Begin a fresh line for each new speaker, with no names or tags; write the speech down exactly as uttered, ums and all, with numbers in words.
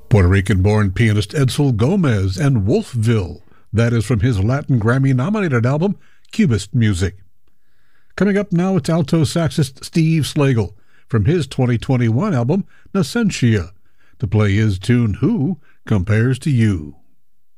Puerto Rican-born pianist Edsel Gomez and Wolfville. That is from his Latin Grammy-nominated album, Cubist Music. Coming up now, it's alto saxist Steve Slagle from his twenty twenty-one album, Nascentia, to play his tune Who Compares to You.